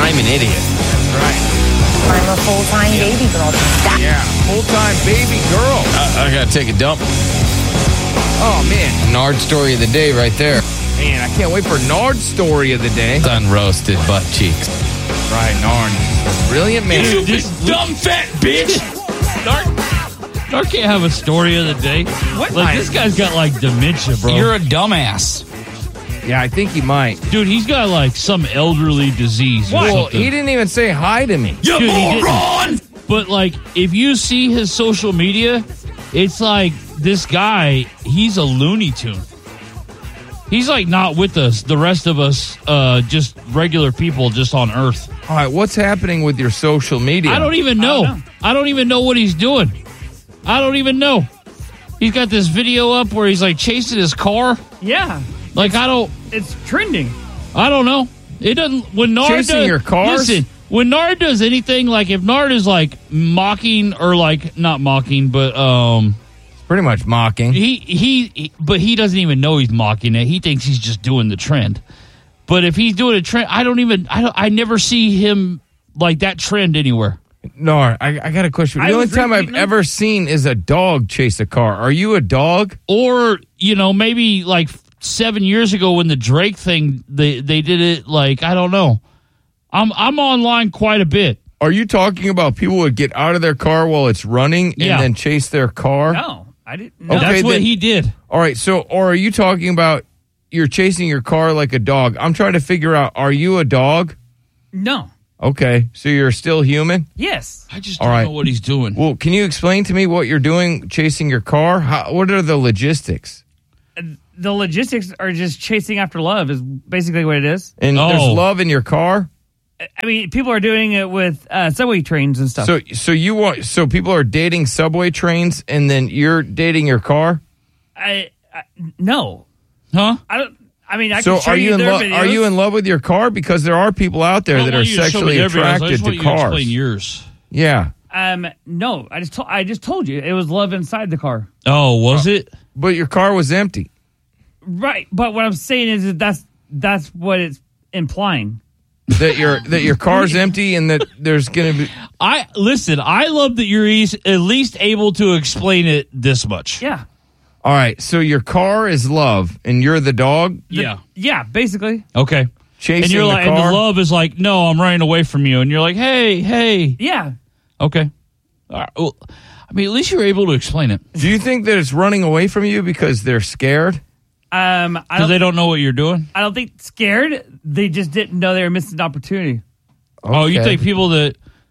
I'm an idiot. That's right. I'm a full-time baby girl. Yeah, full-time baby girl. I got to take a dump. Oh, man. Nard story of the day right there. Man, I can't wait for Nard's story of the day. Unroasted butt cheeks. Right, Nard. Brilliant man. You dumb fat bitch. Nard can't have a story of the day. What? Like, this guy's got, like, dementia, bro. You're a dumbass. Yeah, I think he might. Dude, he's got, like, some elderly disease or Well, something. he didn't even say hi to me. You Dude, he moron! But, like, if you see his social media, it's like this guy, he's a Looney Tune. He's, like, not with us, the rest of us, just regular people just on Earth. All right, what's happening with your social media? I don't even know. I don't even know what he's doing. I don't even know. He's got this video up where he's, like, chasing his car. Yeah. Like, It's trending. I don't know. It doesn't. When Nard Chasing does, your cars? Listen, when Nard does anything, like if Nard is like mocking or like not mocking, but Pretty much mocking. but he doesn't even know he's mocking it. He thinks he's just doing the trend. But if he's doing a trend, I never see him like that trend anywhere. No, I got a question. The I only was time I've repeating them. ever seen is a dog chase a car. Are you a dog? Or maybe like 7 years ago when the Drake thing they did it, like I don't know. I'm online quite a bit. Are you talking about people would get out of their car while it's running and Yeah. then chase their car? No, I didn't. No. Okay, That's what then- he did. All right, so, or are you talking about you're chasing your car like a dog? I'm trying to figure out, are you a dog? No. Okay, so you're still human? Yes. I just All don't right. know what he's doing. Well, can you explain to me what you're doing chasing your car? What are the logistics? The logistics are just chasing after love is basically what it is. And Oh. there's love in your car? I mean, people are doing it with subway trains and stuff. So people are dating subway trains and then you're dating your car? No. Huh? I don't. I mean, I So can show are you in their love? videos. Are you in love with your car? Because there are people out there that are sexually attracted to cars. Explain yours. Yeah, No, I just told you it was love inside the car. Oh, was it? but your car was empty. Right, but what I'm saying is that that's what it's implying. That your car's empty and that there's gonna be. I love that you're at least able to explain it this much. Yeah. All right, so your car is love and you're the dog Yeah. Yeah, basically. Okay. chasing And you're the like, car. and the love is like, no, I'm running away from you, and you're like, hey. Yeah. Okay. All right. Well, I mean, at least you're able to explain it Do you think that it's running away from you because they're scared? I because they don't know what you're doing. don't think scared. They just didn't know they were missing an opportunity. Oh, you Okay. think people that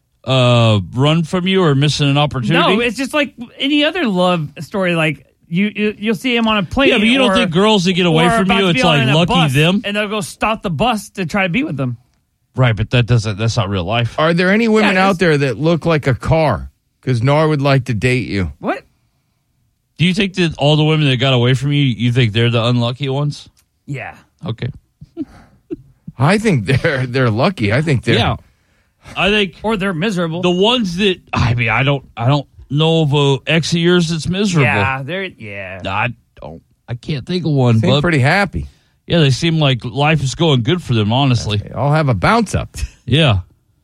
run from you are missing an opportunity? No, it's just like any other love story. Like you'll see him on a plane. Yeah, but you don't or- think girls that get away or from about you, to be it's on like a lucky bus, them? and they'll go stop the bus to try to be with them. Right, but that's not real life. Are there any women Yeah, out there that look like a car? Because Nar would like to date you. What? Do you think that all the women that got away from you, you think they're the unlucky ones? Yeah. Okay. I think they're lucky. I think they're. Yeah. I think Or they're miserable. the ones that I don't know of a ex of yours that's miserable. yeah, they're yeah. I can't think of one. Seem But pretty happy. yeah, they seem like life is going good for them. Honestly, They all have a bounce up. yeah.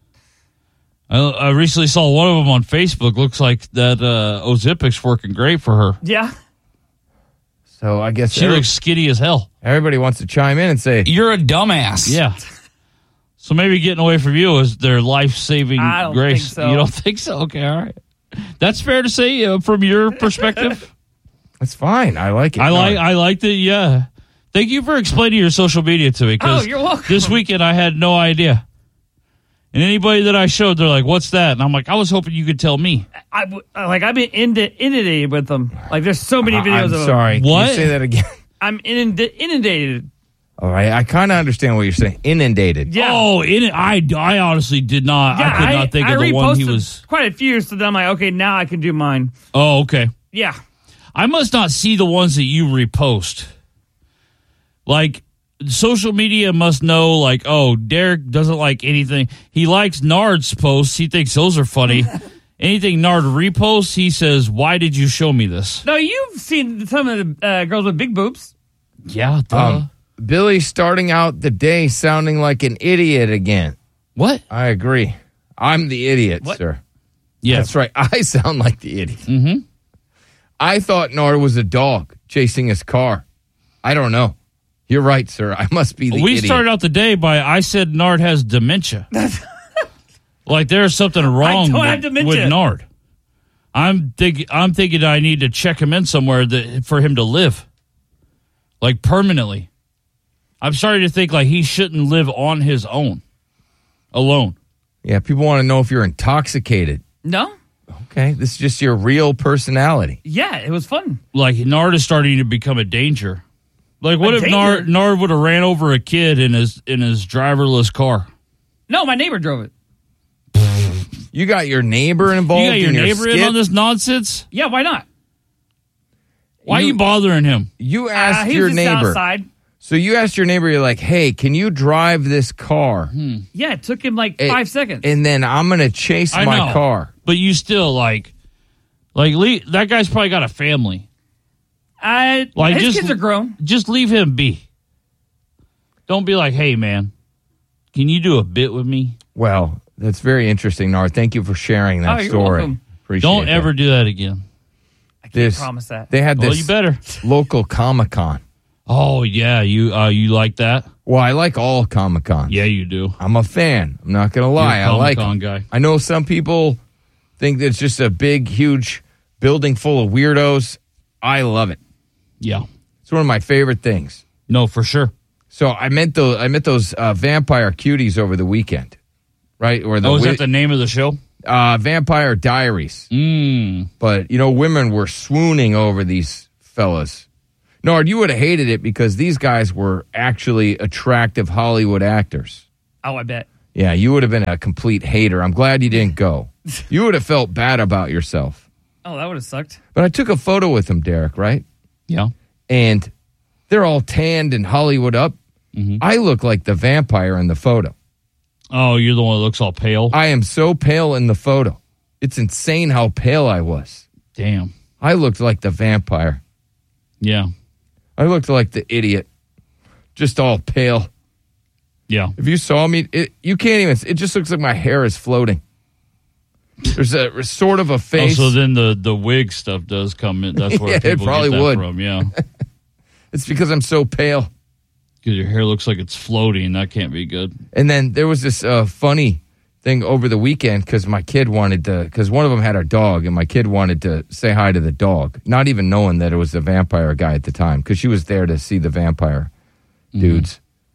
I recently saw one of them on Facebook. Looks like that Ozempic's working great for her. Yeah. So I guess She looks skinny as hell. everybody wants to chime in and say, You're a dumbass. Yeah. So maybe getting away from you is their life-saving I don't grace. think so. You don't think so? Okay, all right. That's fair to say from your perspective. that's fine. I like it. I No, like that. Yeah. Thank you for explaining your social media to me. 'Cause Oh, you're welcome. This weekend I had no idea. And anybody that I showed, they're like, "What's that?" And I'm like, "I was hoping you could tell me." I've been inundated with them. Like there's so many videos I'm of sorry. them. Can What? you say that again? I'm inundated. All right. I kind of understand what you're saying. Inundated. Yeah. Oh, I honestly did not. I could not think of the one he reposted was. quite a few, so then I'm like, okay, now I can do mine. Oh, okay. Yeah. I must not see the ones that you repost. Like, social media must know, like, oh, Derek doesn't like anything. He likes Nard's posts. He thinks those are funny. Anything Nard reposts, he says, why did you show me this? No, you've seen some of the girls with big boobs. Yeah, duh. Billy starting out the day sounding like an idiot again. What? I agree. I'm the idiot, What? sir. Yeah. That's right. I sound like the idiot. Mm-hmm. I thought Nard was a dog chasing his car. I don't know. You're right, sir. I must be the We idiot. started out the day by I said Nard has dementia. Like there's something wrong don't have dementia. with Nard. I'm thinking I need to check him in somewhere for him to live, like permanently. I'm starting to think like he shouldn't live on his own, alone. Yeah, people want to know if you're intoxicated. No? Okay, this is just your real personality. Yeah, it was fun. Like Nard is starting to become a danger. Like what A if danger? Nard would have ran over a kid in his driverless car? No, my neighbor drove it. You got your neighbor involved. You got your in neighbor in skit? on this nonsense? Yeah, why not? Why are you bothering him? You asked He your was just neighbor. outside. So you asked your neighbor. You're like, "Hey, can you drive this car?" Yeah, it took him like Eh, 5 seconds. And then I'm gonna chase I my know. car. But you still like that guy's probably got a family. Like, his just- kids are grown. Just leave him be. Don't be like, hey man, can you do a bit with me? Well, that's very interesting, Nard. Thank you for sharing that Oh, you're story. welcome. Appreciate Don't that. ever do that again. I can't This- promise that. They had Well, this you better. local Comic-Con. Oh yeah, you like that? Well, I like all Comic-Cons. Yeah, you do. I'm a fan. I'm not gonna lie. You're a I like Comic-Con 'em. guy. I know some people think that it's just a big, huge building full of weirdos. I love it. Yeah. It's one of my favorite things. No, for sure. So I met those vampire cuties over the weekend, right? Or Oh, is that the name of the show? Vampire Diaries? But women were swooning over these fellas. Nard, you would have hated it because these guys were actually attractive Hollywood actors. Oh, I bet. Yeah, you would have been a complete hater. I'm glad you didn't go. You would have felt bad about yourself. Oh, that would have sucked. But I took a photo with them, Derek, right? Yeah. And they're all tanned and Hollywood up. I look like the vampire in the photo. Oh, you're the one that looks all pale. I am so pale in the photo. It's insane how pale I was. Damn. I looked like the vampire. Yeah. I looked like the idiot. Just all pale. Yeah. If you saw me, you can't even. It just looks like my hair is floating. There's a sort of a face. Oh, so then the wig stuff does come in. That's where Yeah, it people probably get that would. from. Yeah. It's because I'm so pale. Because your hair looks like it's floating. That can't be good. And then there was this funny thing over the weekend because my kid wanted to, because one of them had a dog, and my kid wanted to say hi to the dog, not even knowing that it was the vampire guy at the time, because she was there to see the vampire dudes.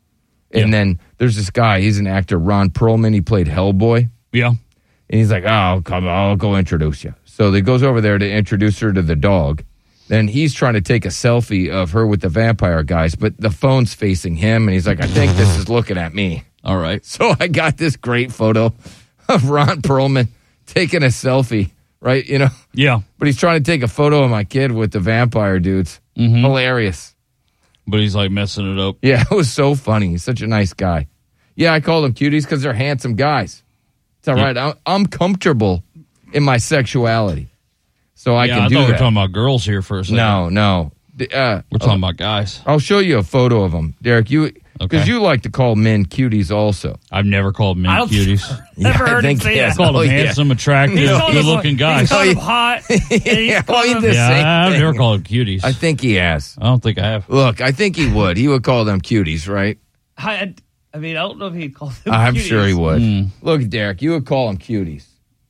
And then there's this guy, he's an actor, Ron Perlman. He played Hellboy. Yeah. And he's like, oh, come on, I'll go introduce you. So he goes over there to introduce her to the dog. Then he's trying to take a selfie of her with the vampire guys, but the phone's facing him, and he's like, I think this is looking at me. All right. So I got this great photo of Ron Perlman taking a selfie, right? Yeah. But he's trying to take a photo of my kid with the vampire dudes. Hilarious. But he's like messing it up. Yeah, it was so funny. He's such a nice guy. Yeah, I call them cuties because they're handsome guys. It's all right. I'm comfortable in my sexuality. So I can I do thought we were that. talking about girls here for a second. No. We're talking about guys. I'll show you a photo of them, Derek. Because Okay. you like to call men cuties also. I've never called men I don't- cuties. Never I heard him think say he that. has. Called them Oh, yeah. handsome, attractive, He's called him- good-looking guys. He's called Oh, him yeah. hot. And he's Yeah, called well, him- the Yeah, same I've thing. never called them cuties. I think he has. I don't think I have. Look, I think he would. He would call them cuties, right? I mean, I don't know if he'd call them I'm cuties. sure he would. Hmm. Look, Derek, you would call them cuties.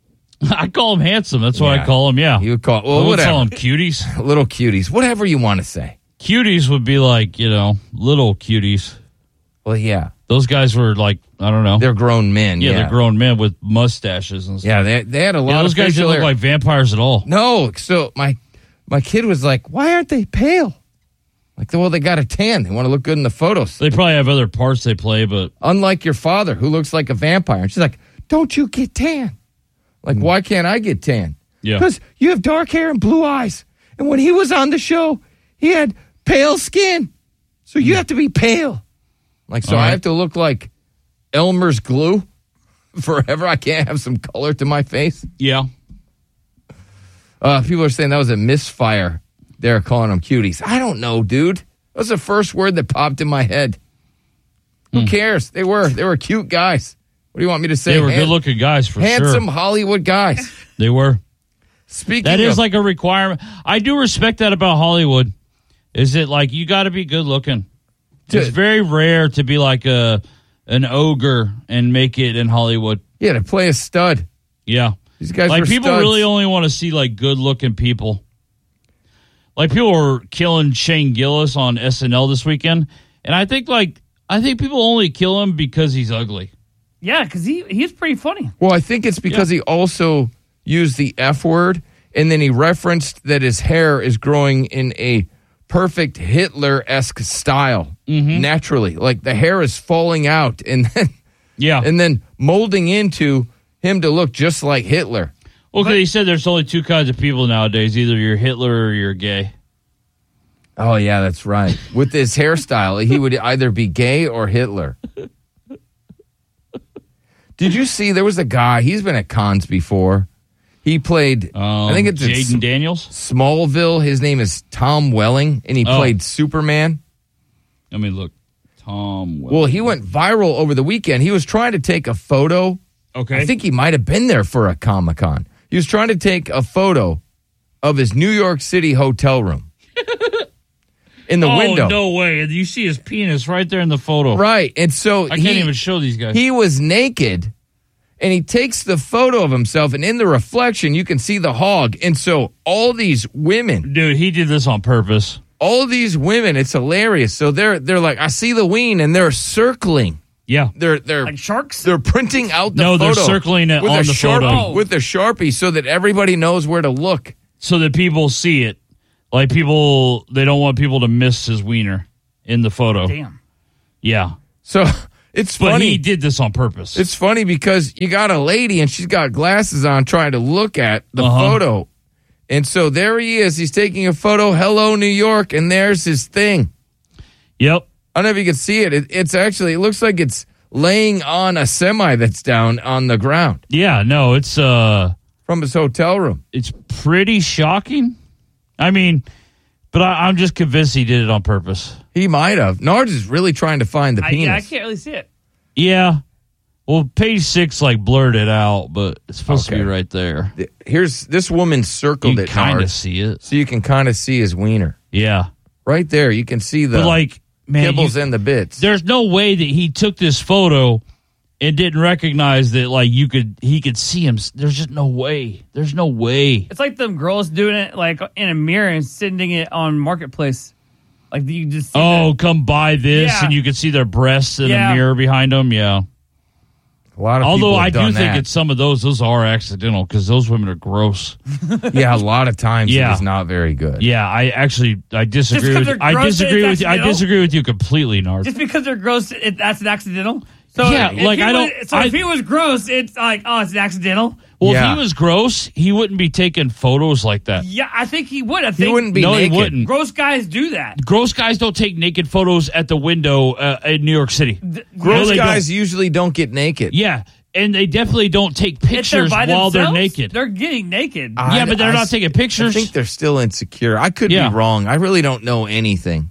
I call them handsome. That's what Yeah. I call them, yeah. You would call, I well, would whatever. call them cuties. Little cuties. Whatever you want to say. Cuties would be like, little cuties. Well, yeah. Those guys were like, I don't know. They're grown men. yeah, Yeah, they're grown men with mustaches and stuff. Yeah, they had a lot Yeah, those of guys facial didn't look hair. like vampires at all. No, so my kid was like, why aren't they pale? Like, well, they got a tan. They want to look good in the photos. They probably have other parts they play, but Unlike your father, who looks like a vampire. And she's like, don't you get tan? Like, why can't I get tan? Yeah. Because you have dark hair and blue eyes. And when he was on the show, he had pale skin. So you have to be pale. Like, so All right. I have to look like Elmer's glue forever. I can't have some color to my face. yeah. People are saying that was a misfire. They're calling them cuties. I don't know, dude. That was the first word that popped in my head. Who cares? They were cute guys. What do you want me to say? They were good-looking guys for handsome sure. Hollywood guys. They were. Speaking That is of, like a requirement. I do respect that about Hollywood. Is it like you got to be good-looking? It's very rare to be like an ogre and make it in Hollywood. yeah, to play a stud. Yeah. These guys Like were people studs. really only want to see like good-looking people. Like people were killing Shane Gillis on SNL this weekend, and I think people only kill him because he's ugly. Yeah, because he's pretty funny. Well, I think it's because he also used the F word, and then he referenced that his hair is growing in a perfect Hitler-esque style, naturally. Like the hair is falling out and then molding into him to look just like Hitler. Well, because he said there's only two kinds of people nowadays. Either you're Hitler or you're gay. Oh, yeah, that's right. With his hairstyle, he would either be gay or Hitler. Did you see there was a guy, he's been at cons before. He played, I think it's Jaden Daniels. Smallville. His name is Tom Welling, and he played Superman. Let me look. Tom Welling. Well, he went viral over the weekend. He was trying to take a photo. Okay. I think he might have been there for a Comic-Con. He was trying to take a photo of his New York City hotel room. In the window. Oh, no way. You see his penis right there in the photo. Right. And so I can't even show these guys. He was naked, and he takes the photo of himself, and in the reflection, you can see the hog. And so all these women. Dude, he did this on purpose. All these women, it's hilarious. So they're like, I see the ween, and they're circling. Yeah. They're Like sharks? They're printing out the photo. No, they're circling it with on a the Sharpie, photo. with a Sharpie so that everybody knows where to look. So that people see it. Like people, they don't want people to miss his wiener in the photo. Damn. Yeah. So it's But funny. he did this on purpose. It's funny because you got a lady and she's got glasses on trying to look at the photo. And so there he is. He's taking a photo. Hello, New York. And there's his thing. Yep. I don't know if you can see it. It's actually, it looks like it's laying on a semi that's down on the ground Yeah, no, it's from his hotel room. it's pretty shocking. I mean, but I'm just convinced he did it on purpose. He might have. Nards is really trying to find the penis. I can't really see it. Yeah. Well, page 6 like blurred it out, but it's supposed to be right there. Here's this woman circled You it, kind of Nards, see it. so you can kind of see his wiener. Yeah. Right there, you can see the But like, man, kibbles and the bits. there's no way that he took this photo and didn't recognize that like he could see him. There's just no way. There's no way. It's like them girls doing it like in a mirror and sending it on Marketplace. Like you just see Oh, come buy this, Yeah. and you can see their breasts in Yeah. a mirror behind them. Yeah. A lot of Although people I have do done think that. it's some of those are accidental because those women are gross. Yeah, a lot of times Yeah. it is not very good. Yeah, I disagree 'cause with they're I gross, disagree it's with you. I accidental? disagree with you completely, Nard. just because they're gross, that's an accidental. So Yeah, if like, he I was- don't- So I- if he was gross, it's like, oh, it's an accidental. Well, Yeah. if he was gross, he wouldn't be taking photos like that. Yeah, I think he would. I He think wouldn't be No, he naked. wouldn't. gross guys do that. Gross guys don't take naked photos at the window in New York City. Gross No, they guys don't. usually don't get naked. Yeah, and they definitely don't take If they're pictures by while they're themselves, naked. They're getting naked. Yeah, but they're not taking pictures. I think they're still insecure. I could Yeah. be wrong. I really don't know anything.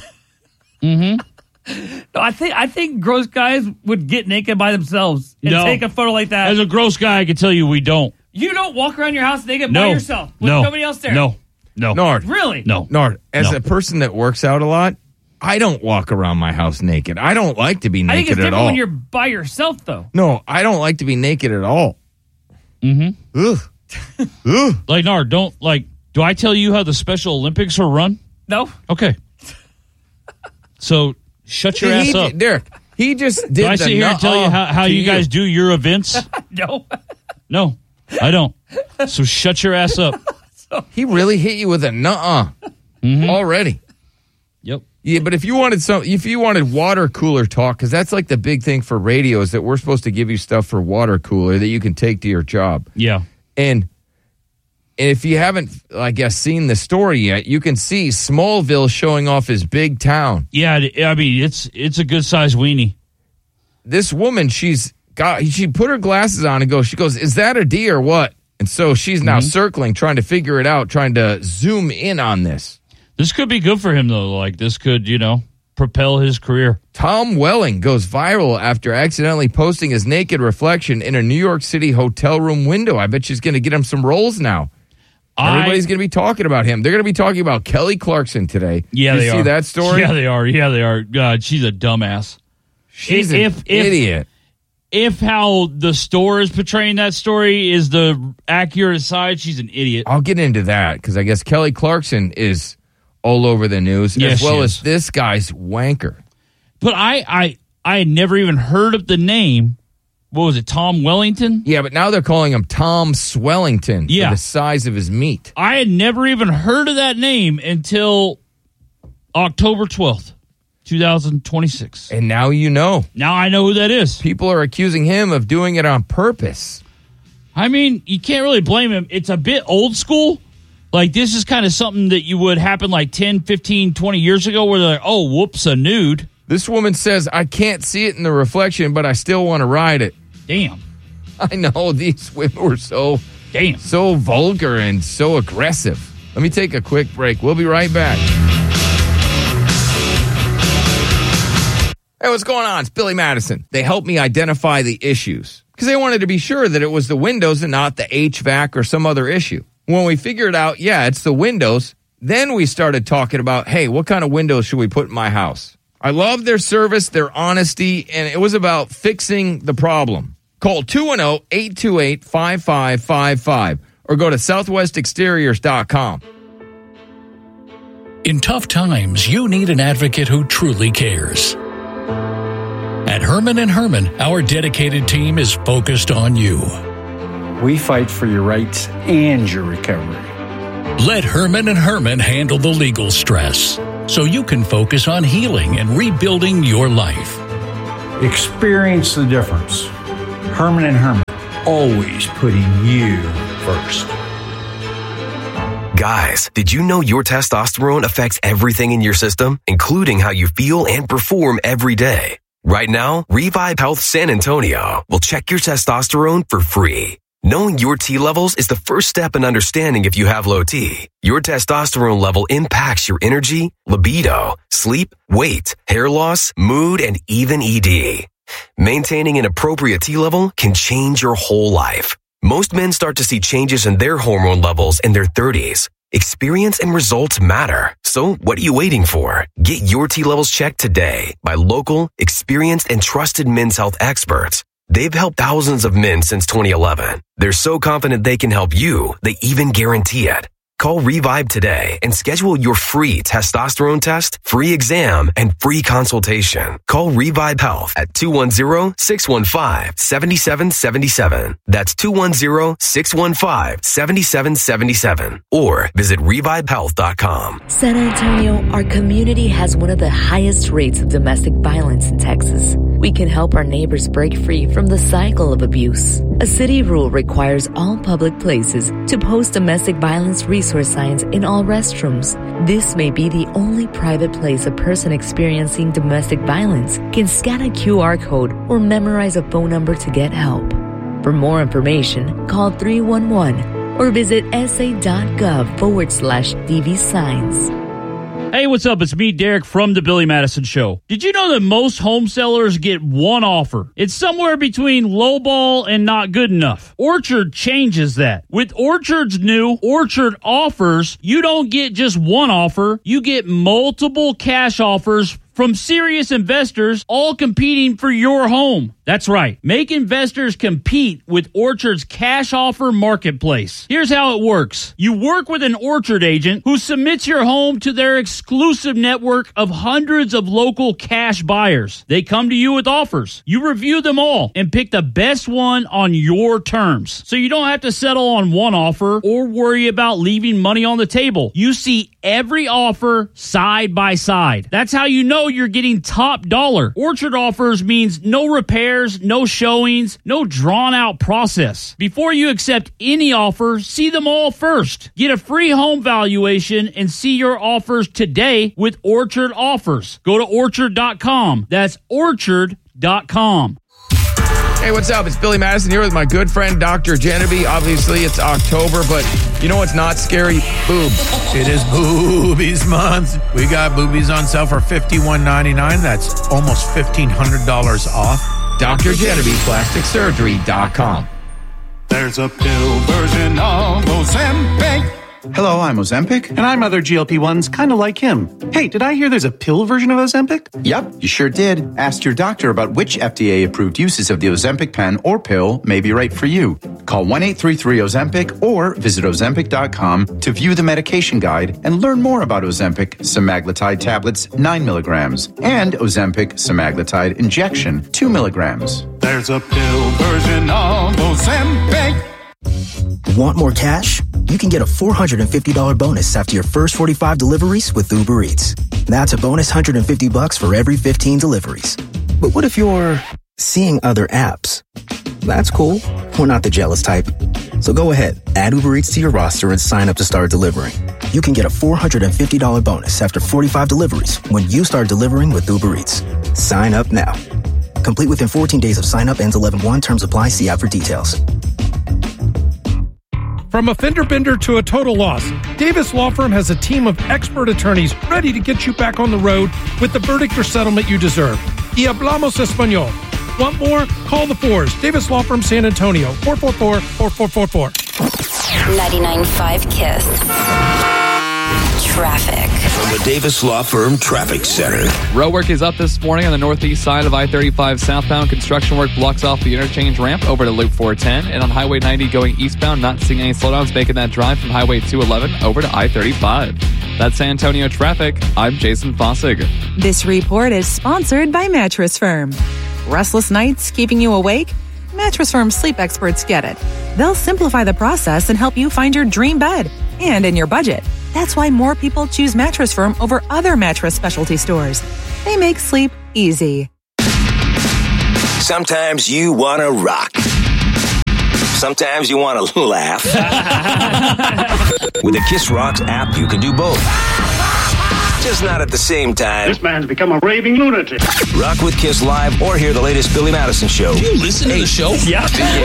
No, I think gross guys would get naked by themselves and No. take a photo like that. As a gross guy, I can tell you we don't. You don't walk around your house naked No. by yourself with no. nobody else there. No. No. Nard. Really? No. Nard, as No. a person that works out a lot, I don't walk around my house naked. I don't like to be I think it's naked at different all. when you're by yourself, though. No, I don't like to be naked at all. Mm-hmm. Ugh. Ugh. Like, Nard, don't, like, do I tell you how the Special Olympics are run? No? Okay. So, shut your ass up. Derek, he just did Do I the sit here and tell you how to you guys do your events? No. No, I don't. So shut your ass up. He really hit you with a nuh-uh already. Yep. Yeah, but if you wanted water cooler talk, because that's like the big thing for radio is that we're supposed to give you stuff for water cooler that you can take to your job. Yeah. And if you haven't, I guess, seen the story yet, you can see Smallville showing off his big town. Yeah, I mean, it's a good sized weenie. This woman, she put her glasses on and she goes, is that a D or what? And so she's now circling, trying to figure it out, trying to zoom in on this. This could be good for him, though. Like, this could, propel his career. Tom Welling goes viral after accidentally posting his naked reflection in a New York City hotel room window. I bet she's going to get him some roles now. Everybody's going to be talking about him. They're going to be talking about Kelly Clarkson today. Yeah, you see that story? Yeah, they are. Yeah, they are. God, she's a dumbass. She's an idiot. If how the store is portraying that story is the accurate side, she's an idiot. I'll get into that because I guess Kelly Clarkson is all over the news, Yes, as well she as is. this guy's wanker. But I had never even heard of the name. What was it, Tom Wellington? Yeah, but now they're calling him Tom Swellington Yeah. for the size of his meat. I had never even heard of that name until October 12th, 2026. And now you know. Now I know who that is. People are accusing him of doing it on purpose. I mean, you can't really blame him. It's a bit old school. Like, this is kind of something that you would happen like 10, 15, 20 years ago where they're like, oh, whoops, a nude. This woman says, I can't see it in the reflection, but I still want to ride it. Damn. I know, these women were so vulgar and so aggressive. Let me take a quick break. We'll be right back. Hey, what's going on? It's Billy Madison. They helped me identify the issues because they wanted to be sure that it was the windows and not the HVAC or some other issue. When we figured out, yeah, it's the windows, then we started talking about, hey, what kind of windows should we put in my house? I love their service, their honesty, and it was about fixing the problem. Call 210-828-5555 or go to southwestexteriors.com. In tough times, you need an advocate who truly cares. At Herman & Herman, our dedicated team is focused on you. We fight for your rights and your recovery. Let Herman & Herman handle the legal stress so you can focus on healing and rebuilding your life. Experience the difference. Herman & Herman, always putting you first. Guys, did you know your testosterone affects everything in your system, including how you feel and perform every day? Right now, Revive Health San Antonio will check your testosterone for free. Knowing your T levels is the first step in understanding if you have low T. Your testosterone level impacts your energy, libido, sleep, weight, hair loss, mood, and even ED. Maintaining an appropriate T level can change your whole life. Most men start to see changes in their hormone levels in their 30s. Experience and results matter. So what are you waiting for? Get your T levels checked today by local, experienced, and trusted men's health experts. They've helped thousands of men since 2011. They're so confident they can help you, they even guarantee it. Call Revive today and schedule your free testosterone test, free exam, and free consultation. Call Revive Health at 210-615-7777. That's 210-615-7777. Or visit revivehealth.com. San Antonio, our community has one of the highest rates of domestic violence in Texas. We can help our neighbors break free from the cycle of abuse. A city rule requires all public places to post domestic violence resource signs in all restrooms. This may be the only private place a person experiencing domestic violence can scan a QR code or memorize a phone number to get help. For more information, call 311 or visit sa.gov/DV signs. Hey, what's up? It's me, Derek, from The Billy Madison Show. Did you know that most home sellers get one offer? It's somewhere between lowball and not good enough. Orchard changes that. With Orchard's new Orchard Offers, you don't get just one offer. You get multiple cash offers from serious investors, all competing for your home. That's right. Make investors compete with Orchard's cash offer marketplace. Here's how it works. You work with an Orchard agent who submits your home to their exclusive network of hundreds of local cash buyers. They come to you with offers. You review them all and pick the best one on your terms. So you don't have to settle on one offer or worry about leaving money on the table. You see every offer side by side. That's how you know you're getting top dollar. Orchard Offers means no repairs, no showings, no drawn out process. Before you accept any offer, see them all first. Get a free home valuation and see your offers today with Orchard Offers. Go to orchard.com. That's orchard.com. Hey, Hey, what's up? It's Billy Madison here with my good friend, Dr. Genevieve. Obviously, it's October, but you know what's not scary? Boobs. It is Boobies Month. We got boobies on sale for $51.99. That's almost $1,500 off. DrGenevieve, There's a pill version of Ozempic. Hello, I'm Ozempic. And I'm other GLP-1s kind of like him. Hey, did I hear there's a pill version of Ozempic? Yep, you sure did. Ask your doctor about which FDA-approved uses of the Ozempic pen or pill may be right for you. Call 1-833-OZEMPIC or visit Ozempic.com to view the medication guide and learn more about Ozempic semaglutide tablets 9 milligrams and Ozempic semaglutide injection 2 milligrams. There's a pill version of Ozempic. Want more cash? You can get a $450 bonus after your first 45 deliveries with Uber Eats. That's a bonus $150 for every 15 deliveries. But what if you're seeing other apps? That's cool. We're not the jealous type. So go ahead, add Uber Eats to your roster and sign up to start delivering. You can get a $450 bonus after 45 deliveries when you start delivering with Uber Eats. Sign up now. Complete within 14 days of sign up. Ends 11/1. Terms apply. See app for details. From a fender bender to a total loss, Davis Law Firm has a team of expert attorneys ready to get you back on the road with the verdict or settlement you deserve. Y hablamos español. Want more? Call the Fours. Davis Law Firm, San Antonio, 444-4444. 99.5 KISS. Traffic. From the Davis Law Firm Traffic Center. Road work is up this morning on the northeast side of I-35 southbound. Construction work blocks off the interchange ramp over to Loop 410. And on Highway 90 going eastbound, not seeing any slowdowns, making that drive from Highway 211 over to I-35. That's San Antonio traffic. I'm Jason Fossig. This report is sponsored by Mattress Firm. Restless nights keeping you awake? Mattress Firm sleep experts get it. They'll simplify the process and help you find your dream bed and in your budget. That's why more people choose Mattress Firm over other mattress specialty stores. They make sleep easy. Sometimes you want to rock. Sometimes you want to laugh. With the Kiss Rocks app, you can do both. Just not at the same time. This man's become a raving lunatic. Rock with Kiss Live or hear the latest Billy Madison show. Do you listen to the show? Yeah.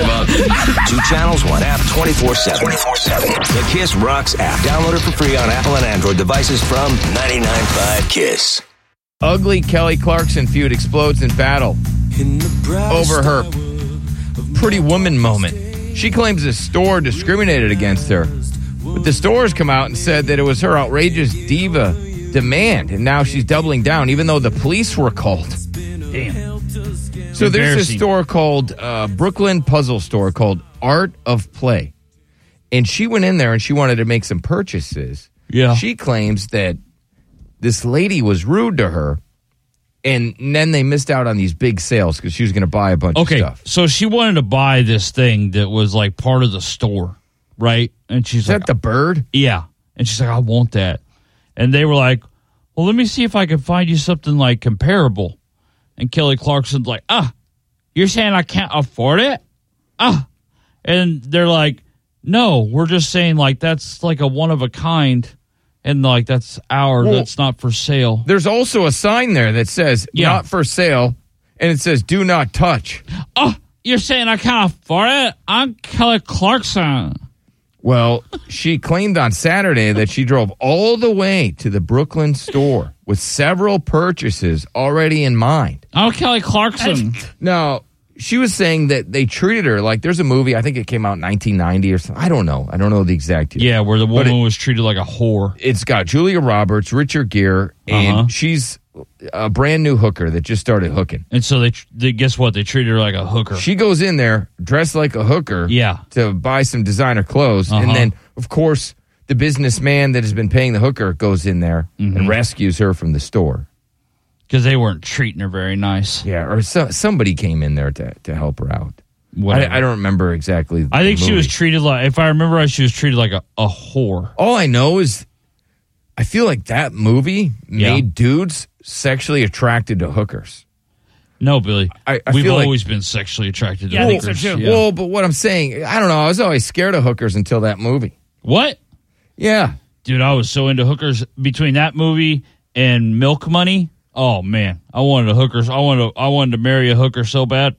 2 channels, 1 app, 24/7. The Kiss Rocks app. Download it for free on Apple and Android devices from 99.5 KISS. Ugly Kelly Clarkson feud explodes in battle over her Pretty Woman moment. She claims the store discriminated against her, but the stores come out and said that it was her outrageous diva demand, and now she's doubling down, even though the police were called. Damn. So there's a store called Brooklyn Puzzle Store called Art of Play, and she went in there and she wanted to make some purchases. Yeah. She claims that this lady was rude to her, and then they missed out on these big sales because she was going to buy a bunch of stuff. So she wanted to buy this thing that was like part of the store, right? And she's like, "Is that the bird?" Yeah. And she's like, "I want that." And they were like, "Well, let me see if I can find you something like comparable." And Kelly Clarkson's like, "You're saying I can't afford it?" And they're like, "No, we're just saying like that's like a one of a kind, and like that's that's not for sale." There's also a sign there that says "Not for sale," and it says "Do not touch." You're saying I can't afford it? I'm Kelly Clarkson. Well, she claimed on Saturday that she drove all the way to the Brooklyn store with several purchases already in mind. I'm Kelly Clarkson. No, she was saying that they treated her like there's a movie, I think it came out in 1990 or something. I don't know. I don't know the exact year. Yeah, where the woman was treated like a whore. It's got Julia Roberts, Richard Gere, and she's a brand new hooker that just started hooking. And so they guess what? They treated her like a hooker. She goes in there dressed like a hooker to buy some designer clothes. And then, of course, the businessman that has been paying the hooker goes in there and rescues her from the store. Because they weren't treating her very nice. Yeah, or somebody came in there to help her out. I don't remember exactly. I think she was treated like, if I remember right, she was treated like a whore. All I know is I feel like that movie made dudes sexually attracted to hookers. No, Billy. We've feel always been sexually attracted to I hookers. think so too. Yeah. Well, but what I'm saying, I don't know. I was always scared of hookers until that movie. What? Yeah. Dude, I was so into hookers between that movie and Milk Money. Oh, man. I wanted a hooker. I wanted to marry a hooker so bad.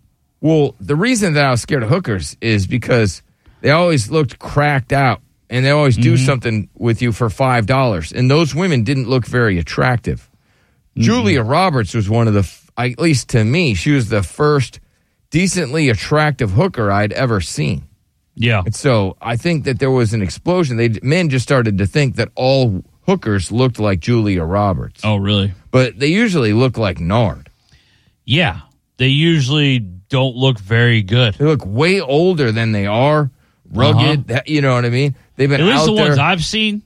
Well, the reason that I was scared of hookers is because they always looked cracked out, and they always do something with you for $5. And those women didn't look very attractive. Julia Roberts was one of the, at least to me, she was the first decently attractive hooker I'd ever seen. Yeah. And so I think that there was an explosion. Men just started to think that all hookers looked like Julia Roberts. Oh, really? But they usually look like Nard. Yeah. They usually don't look very good. They look way older than they are. Rugged. You know what I mean? They've been at least out the there. ones I've seen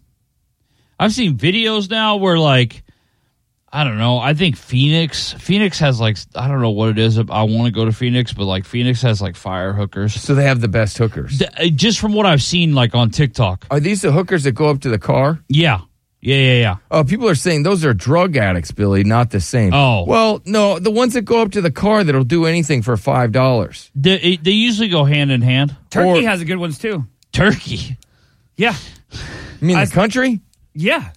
videos now where, like, I don't know. I think Phoenix has, like, I don't know what it is. I want to go to Phoenix, but, like, Phoenix has, like, fire hookers. So they have the best hookers. Just from what I've seen, like, on TikTok. Are these the hookers that go up to the car? Yeah. Yeah. Oh, people are saying those are drug addicts, Billy, not the same. Oh. Well, no, the ones that go up to the car that'll do anything for $5. They usually go hand in hand. Turkey has good ones, too. Turkey? Yeah. You mean the country? Yeah.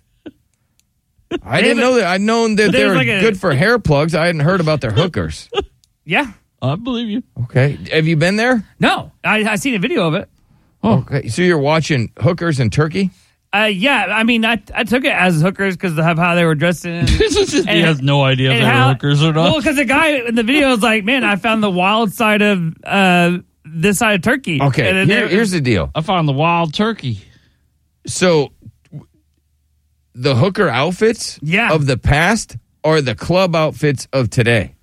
I didn't know that. I'd known that they're like good for hair plugs. I hadn't heard about their hookers. Yeah. I believe you. Okay. Have you been there? No. I seen a video of it. Oh. Okay. So you're watching hookers in Turkey? Yeah, I mean, I took it as hookers because of how they were dressed in. He has no idea if they were hookers or not. Well, because the guy in the video was like, man, I found the wild side of this side of Turkey. Okay, here's the deal. I found the wild turkey. So the hooker outfits of the past are the club outfits of today.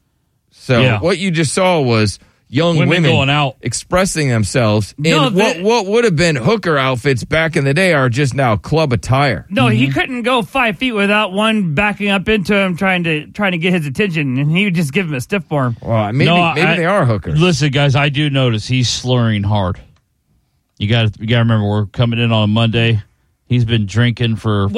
So what you just saw was young women going out expressing themselves in what would have been hooker outfits back in the day are just now club attire. No, he couldn't go 5 feet without one backing up into him trying to get his attention, and he would just give him a stiff form. Well, maybe they are hookers. Listen, guys, I do notice he's slurring hard. You got to remember, we're coming in on a Monday. He's been drinking for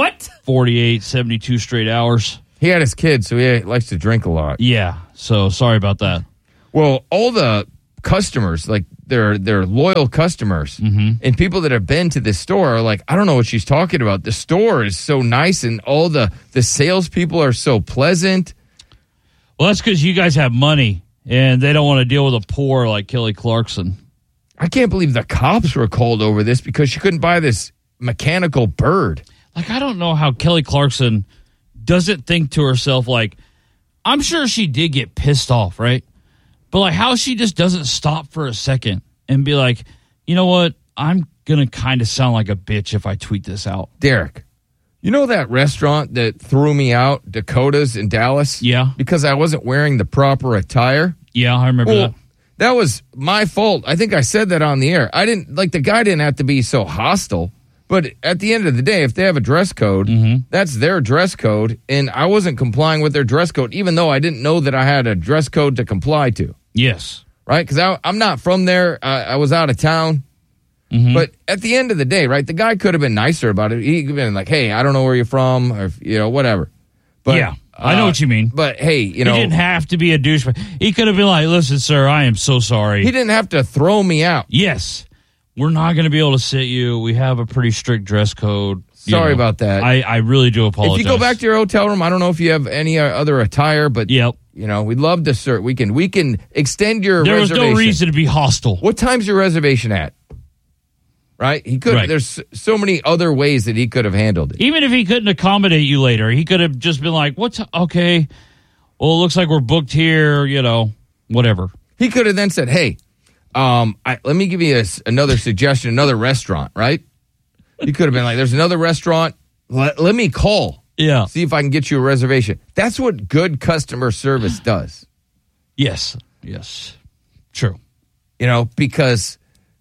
48, 72 straight hours. He had his kids, so he likes to drink a lot. Yeah, so sorry about that. Well, all the customers, like they're loyal customers, and people that have been to this store are like, I don't know what she's talking about. The store is so nice, and all the salespeople are so pleasant. Well, that's because you guys have money, and they don't want to deal with a poor like Kelly Clarkson. I can't believe the cops were called over this because she couldn't buy this mechanical bird. Like, I don't know how Kelly Clarkson doesn't think to herself, like, I'm sure she did get pissed off, right? But, like, how she just doesn't stop for a second and be like, you know what? I'm going to kind of sound like a bitch if I tweet this out. Derek, you know that restaurant that threw me out, Dakota's in Dallas? Yeah. Because I wasn't wearing the proper attire? Yeah, I remember that. That was my fault. I think I said that on the air. The guy didn't have to be so hostile. But at the end of the day, if they have a dress code, that's their dress code. And I wasn't complying with their dress code, even though I didn't know that I had a dress code to comply to. Yes. Right? Because I'm not from there. I was out of town. But at the end of the day, right, the guy could have been nicer about it. He could have been like, hey, I don't know where you're from, or, whatever. But, yeah, I know what you mean. But, hey, He didn't have to be a douchebag. He could have been like, listen, sir, I am so sorry. He didn't have to throw me out. Yes. We're not going to be able to sit you. We have a pretty strict dress code. Sorry about that. I really do apologize. If you go back to your hotel room, I don't know if you have any other attire, but we'd love to serve. We can extend your There reservation. was no reason to be hostile. What time's your reservation at? Right? He could. Right. There's so many other ways that he could have handled it. Even if he couldn't accommodate you later, he could have just been like, okay, well, it looks like we're booked here, whatever. He could have then said, hey, let me give you another suggestion, another restaurant, right? You could have been like, there's another restaurant. Let me call. Yeah. See if I can get you a reservation. That's what good customer service does. Yes. True. Because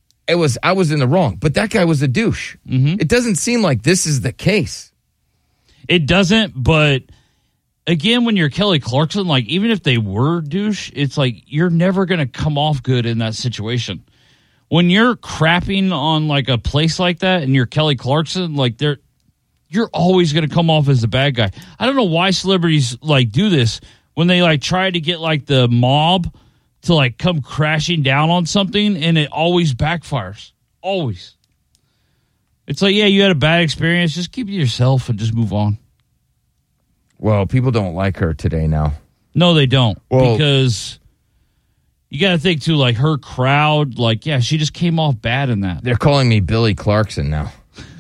I was in the wrong, but that guy was a douche. It doesn't seem like this is the case. It doesn't, but again, when you're Kelly Clarkson, like, even if they were douche, it's like you're never going to come off good in that situation. When you're crapping on, like, a place like that and you're Kelly Clarkson, like, you're always going to come off as the bad guy. I don't know why celebrities, like, do this when they, like, try to get, like, the mob to, like, come crashing down on something, and it always backfires. Always. It's like, yeah, you had a bad experience. Just keep it to yourself and just move on. Well, people don't like her today now. No, they don't. Well, because You got to think, too, like, her crowd, like, yeah, she just came off bad in that. They're calling me Billy Clarkson now.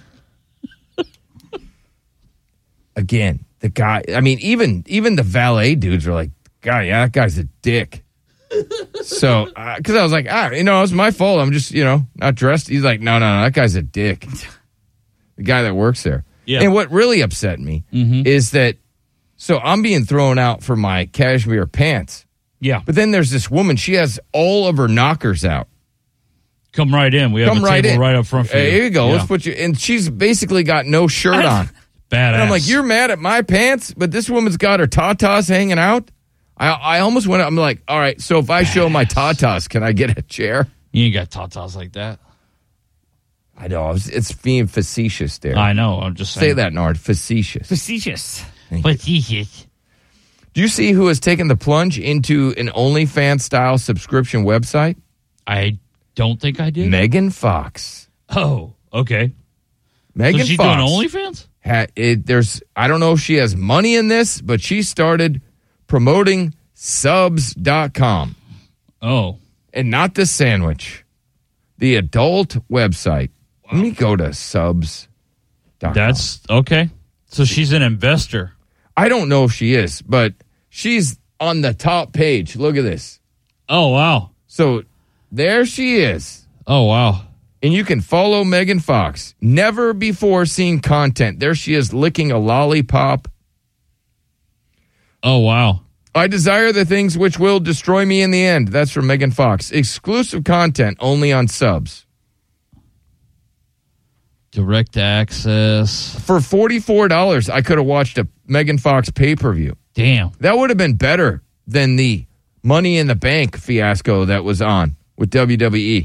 Again, the guy, I mean, even the valet dudes are like, God, yeah, that guy's a dick. So, because I was like, it was my fault. I'm just, not dressed. He's like, no, that guy's a dick. The guy that works there. Yeah. And what really upset me is that, so I'm being thrown out for my cashmere pants. Yeah. But then there's this woman, she has all of her knockers out. Come right in. We have a table right up front for you. Here you go. Yeah. Let's put you, and she's basically got no shirt on. Badass. And I'm like, you're mad at my pants, but this woman's got her tatas hanging out? I almost went, I'm like, all right, so if I show my tatas, can I get a chair? You ain't got tatas like that. I know. It's being facetious there. I know. I'm just saying. Say that, Nard. Facetious. Facetious. Facetious. Do you see who has taken the plunge into an OnlyFans-style subscription website? I don't think I did. Megan Fox. Oh, okay. Megan so she's Fox. doing OnlyFans? I don't know if she has money in this, but she started promoting subs.com. Oh. And not the sandwich. The adult website. Wow. Let me go to subs.com. That's okay. So she's an investor. I don't know if she is, but she's on the top page. Look at this. Oh, wow. So there she is. Oh, wow. And you can follow Megan Fox. Never before seen content. There she is licking a lollipop. Oh, wow. I desire the things which will destroy me in the end. That's from Megan Fox. Exclusive content only on subs. Direct access. For $44, I could have watched a Megan Fox pay-per-view. Damn. That would have been better than the Money in the Bank fiasco that was on with WWE.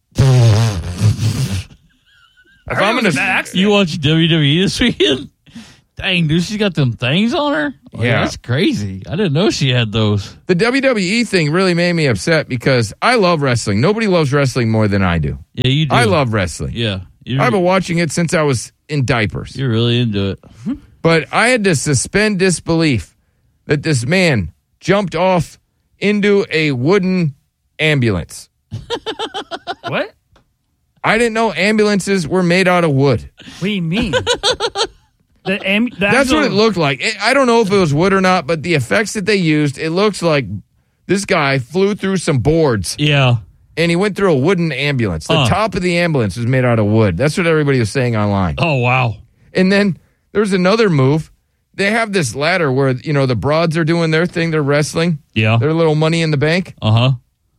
You watch WWE this weekend? Dang, dude, she's got them things on her? Oh, yeah. That's crazy. I didn't know she had those. The WWE thing really made me upset because I love wrestling. Nobody loves wrestling more than I do. Yeah, you do. I love wrestling. Yeah. I've been watching it since I was in diapers. You're really into it. But I had to suspend disbelief that this man jumped off into a wooden ambulance. What? I didn't know ambulances were made out of wood. What do you mean? That's what it looked like. I don't know if it was wood or not, but the effects that they used, it looks like this guy flew through some boards. Yeah. And he went through a wooden ambulance. The top of the ambulance was made out of wood. That's what everybody was saying online. Oh, wow. And then there's another move. They have this ladder where, the broads are doing their thing. They're wrestling. Yeah. Their little Money in the Bank. Uh-huh.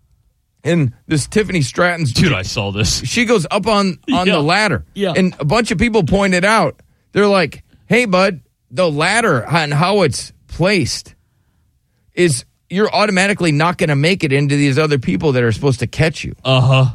And this Tiffany Stratton's... Dude, I saw this. She goes up on the ladder. Yeah. And a bunch of people pointed out. They're like, hey, bud, the ladder and how it's placed is... You're automatically not going to make it into these other people that are supposed to catch you. Uh-huh.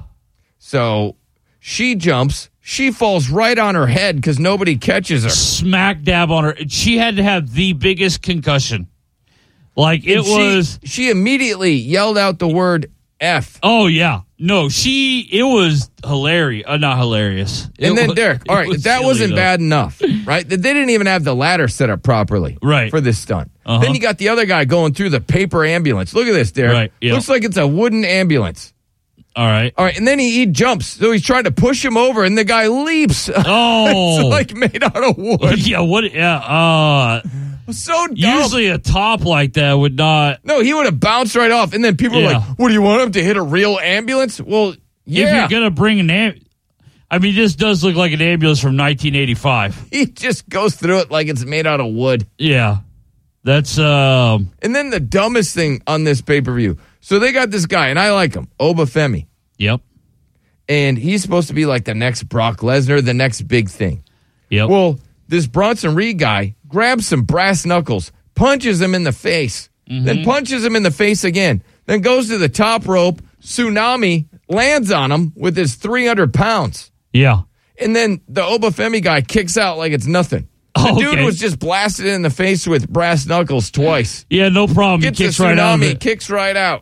So she jumps. She falls right on her head because nobody catches her. Smack dab on her. She had to have the biggest concussion. Like, She immediately yelled out the word F. Oh, yeah. No, it was hilarious. Not hilarious. And then, Derek, all right, that wasn't bad enough, right? They didn't even have the ladder set up properly for this stunt. Uh-huh. Then you got the other guy going through the paper ambulance. Look at this, Derek. Right, yeah. Looks like it's a wooden ambulance. All right. And then he jumps. So he's trying to push him over, and the guy leaps. Oh. It's like made out of wood. Yeah, what? Yeah, so dumb. Usually a top like that would not. No, he would have bounced right off. And then people are like, what, do you want him to hit a real ambulance? Well, yeah. If you're going to bring an ambulance. I mean, this does look like an ambulance from 1985. He just goes through it like it's made out of wood. Yeah. That's, And then the dumbest thing on this pay-per-view. So they got this guy, and I like him, Obafemi. Yep. And he's supposed to be like the next Brock Lesnar, the next big thing. Yep. Well, this Bronson Reed guy grabs some brass knuckles, punches him in the face, then punches him in the face again, then goes to the top rope, tsunami, lands on him with his 300 pounds. Yeah. And then the Obafemi guy kicks out like it's nothing. The dude was just blasted in the face with brass knuckles twice. Yeah, no problem. Gets He kicks a right out of tsunami, it. kicks right out.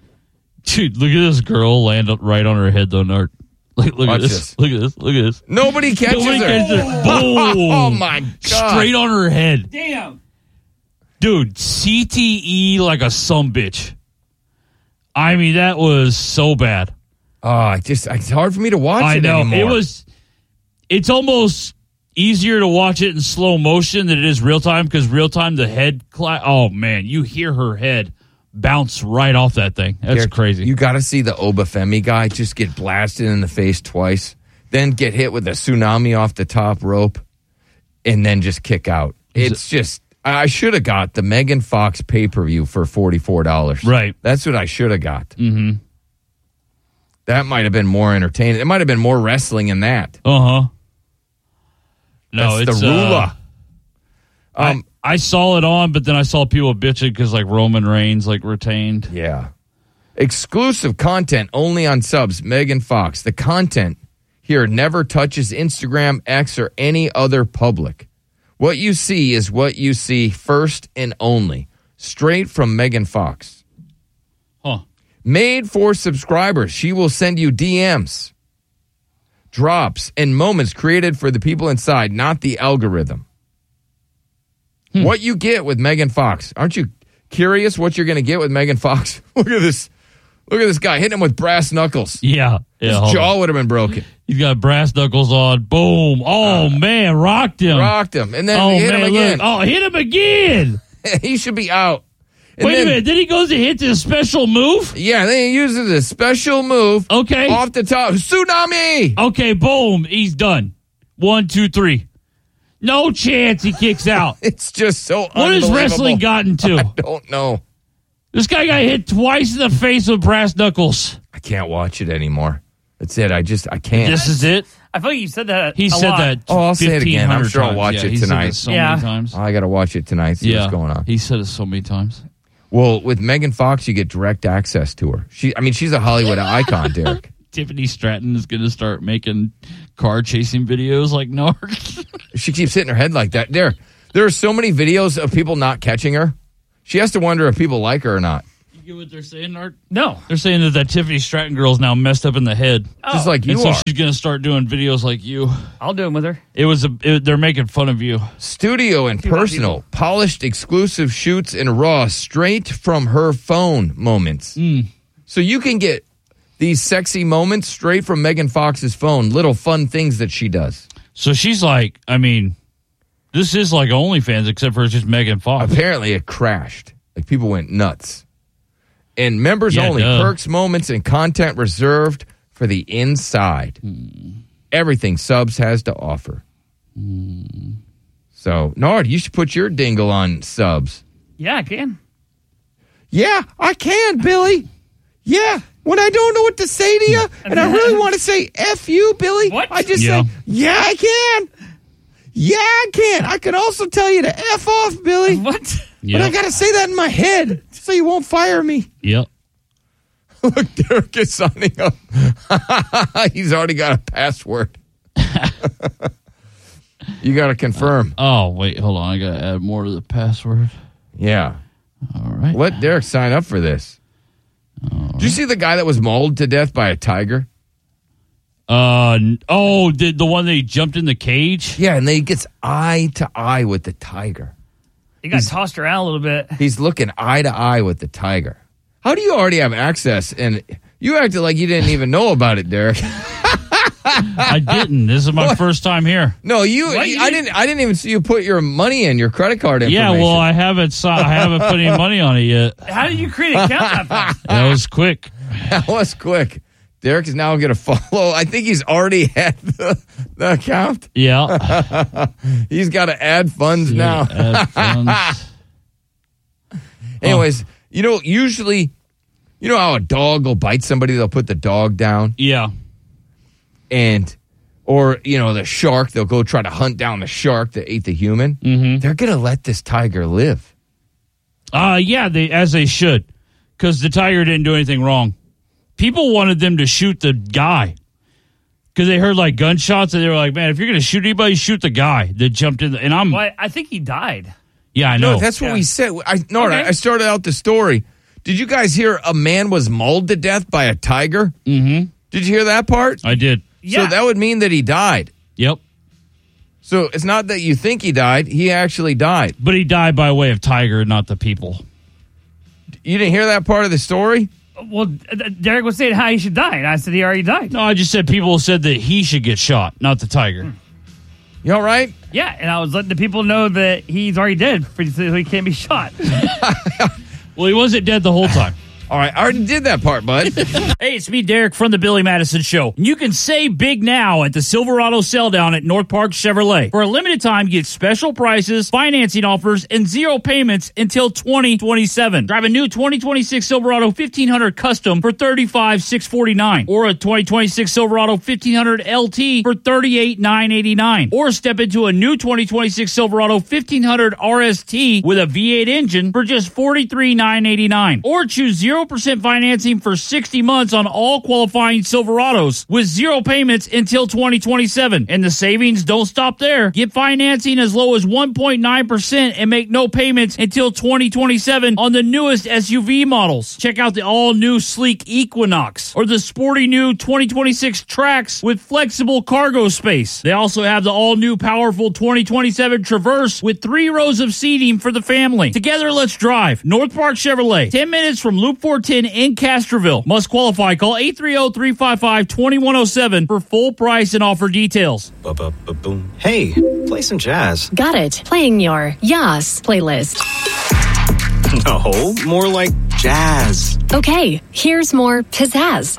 Dude, look at this girl land right on her head, though, Nart. Look at this. Look at this. Look at this. Nobody catches her. Boom. Oh, my God. Straight on her head. Damn. Dude, CTE like a sumbitch. I mean, that was so bad. Oh, it's hard for me to watch I it know. anymore. It's almost easier to watch it in slow motion than it is real time, because real time, the head oh man, you hear her head bounce right off that thing. That's crazy. You got to see the Obafemi guy just get blasted in the face twice, then get hit with a tsunami off the top rope, and then just kick out. I should have got the Megan Fox pay-per-view for $44. Right. That's what I should have got. Mm-hmm. That might have been more entertaining. It might have been more wrestling in that. Uh-huh. No, That's it's the Rula. I saw it on, but then I saw people bitching because like Roman Reigns retained. Yeah. Exclusive content only on subs. Megan Fox. The content here never touches Instagram, X, or any other public. What you see is what you see first and only. Straight from Megan Fox. Huh. Made for subscribers. She will send you DMs, drops, and moments created for the people inside, not the algorithm. What you get with Megan Fox. Aren't you curious what you're going to get with Megan Fox? Look at this. Look at this guy hitting him with brass knuckles. Yeah. His jaw would have been broken. He's got brass knuckles on. Boom. Oh, man. Rocked him. And then hit him again. Look. Oh, hit him again. He should be out. And Wait a minute. Then he goes to hit this special move? Yeah, then he uses a special move. Okay. Off the top. Tsunami. Okay, boom. He's done. 1, 2, 3. No chance he kicks out. It's just so What has wrestling gotten to? I don't know. This guy got hit twice in the face with brass knuckles. I can't watch it anymore. That's it. I can't. This is it? I feel like you said that. He said that. Oh, I'll say it again. I'm sure I'll watch it tonight. Said it so many times. I got to watch it tonight. See what's going on. He said it so many times. Well, with Megan Fox, you get direct access to her. She's a Hollywood icon, Derek. Tiffany Stratton is going to start making car chasing videos like Narc. She keeps hitting her head like that. There are so many videos of people not catching her. She has to wonder if people like her or not. You get what they're saying, Narc? No. They're saying that Tiffany Stratton girl's now messed up in the head. Just like you and so are. she's going to start doing videos like you. I'll do them with her. They're making fun of you. Studio and personal, polished exclusive shoots and raw, straight from her phone moments. So you can get these sexy moments straight from Megan Fox's phone, little fun things that she does. So she's like, I mean, this is like OnlyFans, except for it's just Megan Fox. Apparently it crashed. Like people went nuts. And members only, perks, moments, and content reserved for the inside. Everything Subs has to offer. So, Nard, you should put your dingle on Subs. Yeah, I can. Yeah, I can, Billy. Yeah, when I don't know what to say to you, and I really want to say F you, Billy, I just say, yeah, I can. Yeah, I can. I can also tell you to F off, Billy. What? But I got to say that in my head so you won't fire me. Yep. Look, Derek is signing up. He's already got a password. You got to confirm. Oh, wait, hold on. I got to add more to the password. Yeah. All right. Let Derek sign up for this. Did you see the guy that was mauled to death by a tiger? The one that he jumped in the cage? Yeah, and then he gets eye to eye with the tiger. He got tossed around a little bit. He's looking eye to eye with the tiger. How do you already have access? And you acted like you didn't even know about it, Derek. I didn't. This is my first time here. No, I didn't even see you put your money in, your credit card information. Yeah, well, I haven't put any money on it yet. How did you create an account that fast? That was quick. That was quick. Derek is now going to follow. I think he's already had the account. Yeah. He's got to add funds now. Add funds. Anyways, usually, how a dog will bite somebody, they'll put the dog down. Yeah. Or the shark, they'll go try to hunt down the shark that ate the human. Mm-hmm. They're going to let this tiger live. Yeah, as they should, because the tiger didn't do anything wrong. People wanted them to shoot the guy because they heard like gunshots and they were like, man, if you're going to shoot anybody, shoot the guy that jumped in. I think he died. Yeah, I know. No, that's what we said. I started out the story. Did you guys hear a man was mauled to death by a tiger? Mm-hmm. Did you hear that part? I did. Yeah. So that would mean that he died. Yep. So it's not that you think he died. He actually died. But he died by way of tiger, not the people. You didn't hear that part of the story? Well, Derek was saying how he should die, and I said he already died. No, I just said people said that he should get shot, not the tiger. You all right? Yeah, and I was letting the people know that he's already dead, so he can't be shot. Well, he wasn't dead the whole time. All right, I already did that part, bud. Hey, it's me, Derek, from the Billy Madison Show. You can save big now at the Silverado Sell Down at North Park Chevrolet. For a limited time, get special prices, financing offers, and 0 payments until 2027. Drive a new 2026 Silverado 1500 Custom for $35,649, or a 2026 Silverado 1500 LT for $38,989, or step into a new 2026 Silverado 1500 RST with a V8 engine for just $43,989, or choose 0% financing for 60 months on all qualifying Silverados with 0 payments until 2027. And the savings don't stop there. Get financing as low as 1.9% and make no payments until 2027 on the newest SUV models. Check out the all-new sleek Equinox or the sporty new 2026 Trax with flexible cargo space. They also have the all-new powerful 2027 Traverse with 3 rows of seating for the family. Together, let's drive. North Park Chevrolet, 10 minutes from Loop 410 in Castroville. Must qualify. Call 830-355-2107 for full price and offer details. Hey, play some jazz. Got it. Playing your Yas playlist. No, more like jazz. Okay, here's more pizzazz.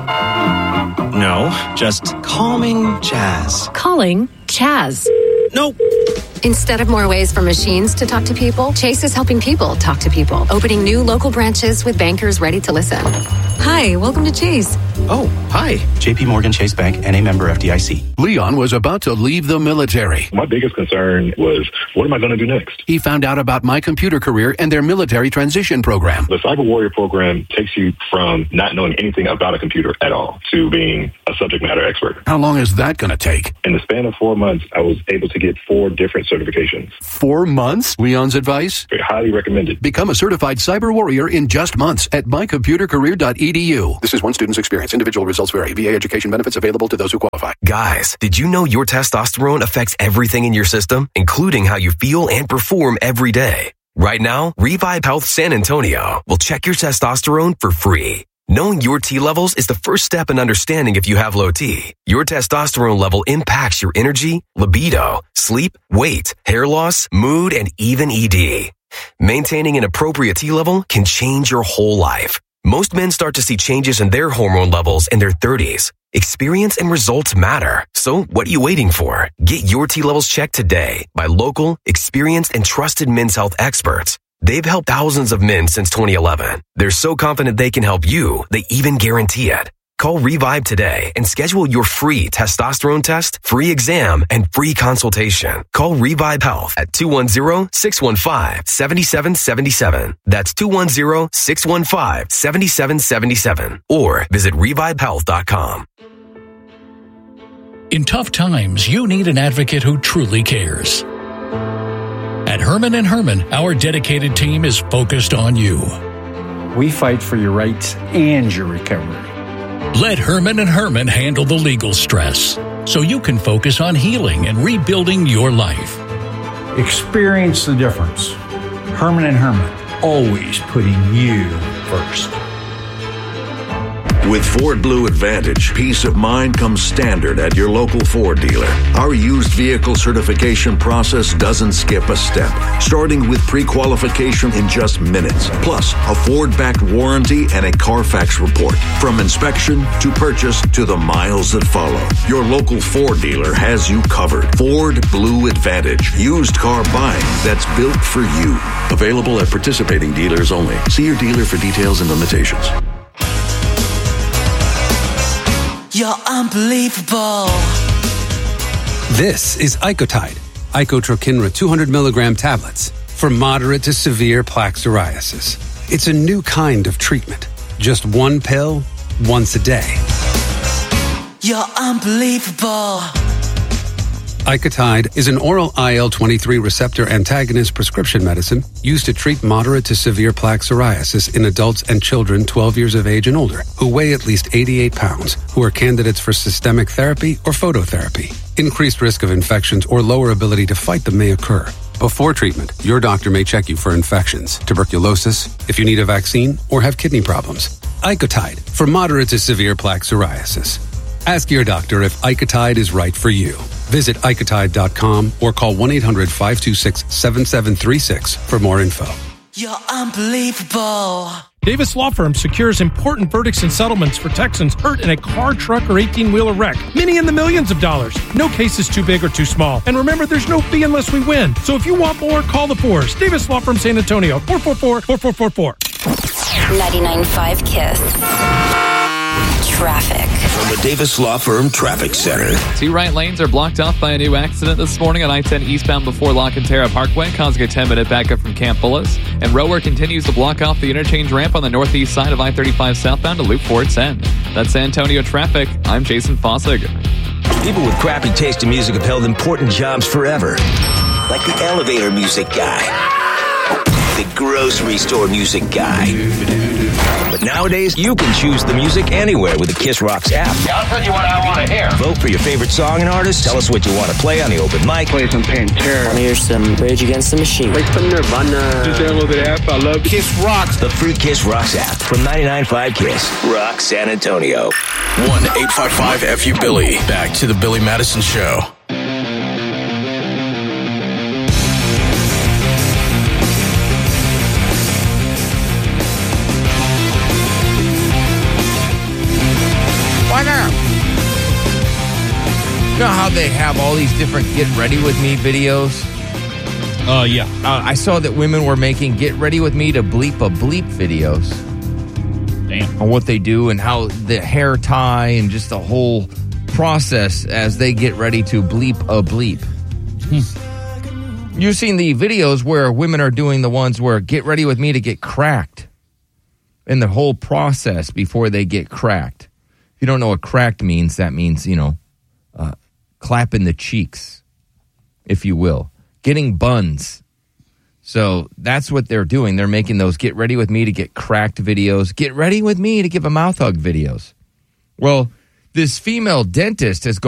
No, just calming jazz. Calling Chaz. Nope. Instead of more ways for machines to talk to people, Chase is helping people talk to people, opening new local branches with bankers ready to listen. Hi, welcome to Chase. Oh, hi. JP Morgan Chase Bank, NA member FDIC. Leon was about to leave the military. My biggest concern was, what am I going to do next? He found out about My Computer Career and their military transition program. The Cyber Warrior program takes you from not knowing anything about a computer at all to being a subject matter expert. How long is that going to take? In the span of 4 months, I was able to get 4 different certifications. 4 months? Leon's advice? Highly recommended. Become a certified cyber warrior in just months at mycomputercareer.edu. This is one student's experience. Individual results vary. VA education benefits available to those who qualify. Guys, did you know your testosterone affects everything in your system, including how you feel and perform every day? Right now, Revive Health San Antonio will check your testosterone for free. Knowing your T levels is the first step in understanding if you have low T. Your testosterone level impacts your energy, libido, sleep, weight, hair loss, mood, and even ED. Maintaining an appropriate T level can change your whole life. Most men start to see changes in their hormone levels in their 30s. Experience and results matter. So what are you waiting for? Get your T levels checked today by local, experienced, and trusted men's health experts. They've helped thousands of men since 2011. They're so confident they can help you, they even guarantee it. Call Revive today and schedule your free testosterone test, free exam, and free consultation. Call Revive Health at 210-615-7777. That's 210-615-7777. Or visit revivehealth.com. In tough times, you need an advocate who truly cares. At Herman & Herman, our dedicated team is focused on you. We fight for your rights and your recovery. Let Herman & Herman handle the legal stress so you can focus on healing and rebuilding your life. Experience the difference. Herman & Herman, always putting you first. With Ford Blue Advantage, peace of mind comes standard at your local Ford dealer. Our used vehicle certification process doesn't skip a step, starting with pre-qualification in just minutes, plus a Ford-backed warranty and a Carfax report. From inspection to purchase to the miles that follow, your local Ford dealer has you covered. Ford Blue Advantage, used car buying that's built for you. Available at participating dealers only. See your dealer for details and limitations. You're unbelievable. This is Icotide, Icotrokinra 200 milligram tablets for moderate to severe plaque psoriasis. It's a new kind of treatment. Just one pill, once a day. You're unbelievable. Icotide is an oral IL-23 receptor antagonist prescription medicine used to treat moderate to severe plaque psoriasis in adults and children 12 years of age and older who weigh at least 88 pounds, who are candidates for systemic therapy or phototherapy. Increased risk of infections or lower ability to fight them may occur. Before treatment, your doctor may check you for infections, tuberculosis, if you need a vaccine, or have kidney problems. Icotide for moderate to severe plaque psoriasis. Ask your doctor if Icotide is right for you. Visit Icotide.com or call 1-800-526-7736 for more info. You're unbelievable. Davis Law Firm secures important verdicts and settlements for Texans hurt in a car, truck, or 18-wheeler wreck. Many in the millions of dollars. No case is too big or too small. And remember, there's no fee unless we win. So if you want more, call the Fours. Davis Law Firm San Antonio, 444-4444. 99.5 KISS. Traffic. From the Davis Law Firm Traffic Center. 2 right lanes are blocked off by a new accident this morning on I-10 eastbound before La Cantera Parkway, causing a 10-minute backup from Camp Bullis. And rower continues to block off the interchange ramp on the northeast side of I-35 southbound to Loop 410. That's San Antonio traffic. I'm Jason Fossig. People with crappy taste in music have held important jobs forever. Like the elevator music guy. The grocery store music guy. But nowadays, you can choose the music anywhere with the Kiss Rocks app. Yeah, I'll tell you what I want to hear. Vote for your favorite song and artist. Tell us what you want to play on the open mic. Play some Pantera. I want to hear some Rage Against the Machine. Play some Nirvana. Just download the app. I love Kiss Rocks. The free Kiss Rocks app from 99.5 KISS. Rock San Antonio. 1-855-FU-BILLY. Back to the Billy Madison Show. You know how they have all these different Get Ready With Me videos? Yeah. I saw that women were making Get Ready With Me to bleep a bleep videos. Damn. On what they do and how the hair tie and just the whole process as they get ready to bleep a bleep. You've seen the videos where women are doing the ones where Get Ready With Me to get cracked. And the whole process before they get cracked. If you don't know what cracked means, that means, clap in the cheeks, if you will. Getting buns. So that's what they're doing. They're making those Get Ready With Me to get cracked videos. Get Ready With Me to give a mouth hug videos. Well, this female dentist has